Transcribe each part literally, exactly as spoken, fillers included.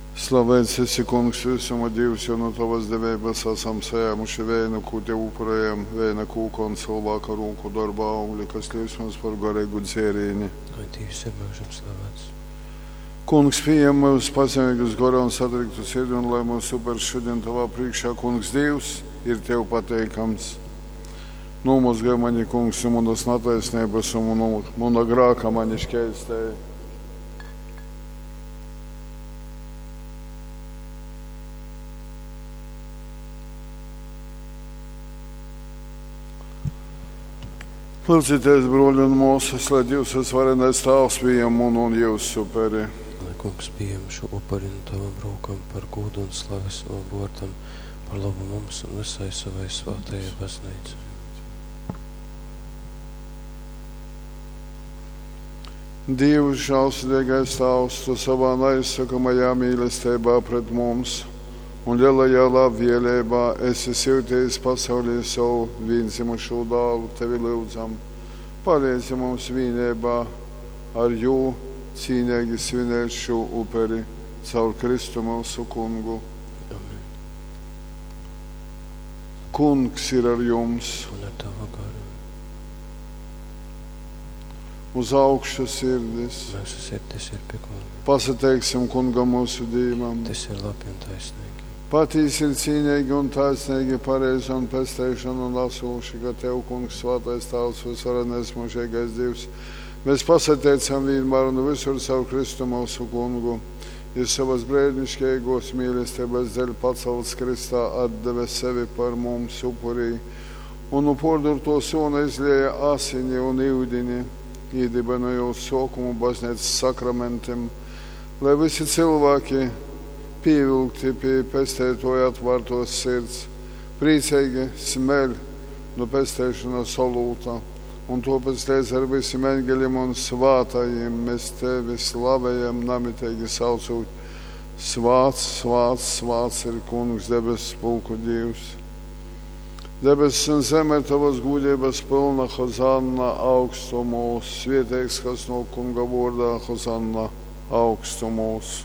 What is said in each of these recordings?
Slavēts esi, Kungs, visuma Dievs, jo no Tavas devības esam saņēmuši vēju, ko Tev upurējam, vēju kūku un cilvēka rūku darba augļi, kas kļūst mums par garīgu dzērīni. Lai Dievs ir mūžam slavēts. Kungs, pieņem mūs pazemīgus gara un sadriktu sirdi, un lai mūsu upurs šodien Tavā priekšā, Kungs, Dievs, ir Tev pateikams. Nomazgāj mani, Kungs, un manas netaisnības, un mana grāka mani šķēstēja. Lūdzīties, broļi un mūsas, lai Dievs visvarenais tēvs pieņem un, un jūsu upuri. Lai Kungs pieņem šo upuri no Tavam rokam par godu un slavu savam vārtam, par labu mums un visai savai svētajai baznīcai. Dievs, žēlsirdīgais tēvs, Tu savā neizsakamajā mīlestībā pret mums un lielajā labvēlībā esi silties pasaulē savu vienzimušo dēlu, Tevi lūdzam. Palīdzi mums vienībā ar jū cīnīgi svinēt šo upuri caur Kristu mūsu Kungu. Amen. Kungs ir ar jums. Un ar Tava garu. Uz augšu sirdis. Mūsu sirdis ir pie Kunga. Pasateiksim Kungam mūsu Dievam. Tas ir labi un taisnīgi. Patīs ir cīnīgi un taisnīgi, pareizi un pestēšana un lasūši, ka Tev, Kungs, svētais tēvs, visvarenais mūžīgais Dievs. Mēs pasateicam vienmēr un visur savu Kristu mūsu Kungu. Ja savas brēdniškajos mīlestības dēļ pacelts Kristā atdeve sevi par mums upurī un upurdur to sonu izlieja asiņi un ūdeni, iedibināja uz sokumu baznīcas sakramentiem, lai visi cilvēki pievilkti pie pestētoja atvārtos sirds, priecīgi smeļ no pestēšanas solūta, un to pēc reiz ar visiem eņģeļiem un svātajiem mēs Tevi slavējam, namitīgi saucot, svāts, svāts, svāts ir Kungs, debesu spulku Dievs. Debesis un zeme ir Tavas gudības pilna, hozanna augstumos, svētīgs, kas no Kunga vārdā, hozanna augstumos.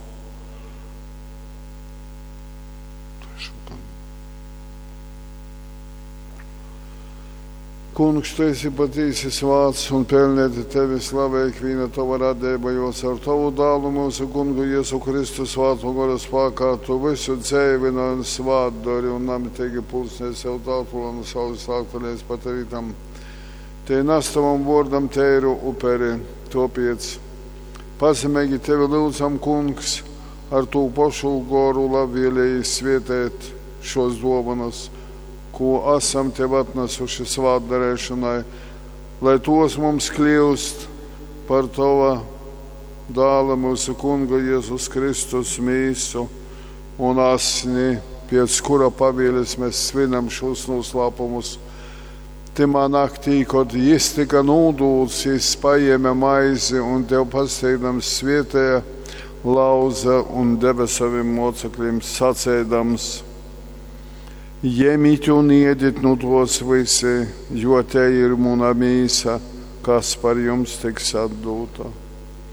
Kungs, Tu esi patīsi svāts un pelnīti Tevi slavē ikviena Tava radība, jo ar Tavu dēlu mūsu Kungu Jēzu Kristu svātu gara spēkā Tu visu dzēvina un svātdari un namitīgi pulsnē sev tālpu un savu slāgtalies patarītam. Te nastavam vārdam Teiru uperi, topiec. Pazemīgi Tevi lūdzam, Kungs, ar tū pašu goru labvēlēji svietēt šos dovanas, ko esam Tev atnesuši svātdarēšanai, lai tos mums kļūst par Tava dēla mūsu Kunga Jēzus Kristus mīsu un asni, pēc kura pavēles mēs svinam šos noslēpumus. Timā naktī, kad Jis tika nūdūts, Jis paēma maizi un Tev pasteidams svietēja lauza un deva saviem mocekļiem sacēdams: Ņemiet un ēdiet no tos visi, jo te ir mana mīsa, kas par jums tiks atdota.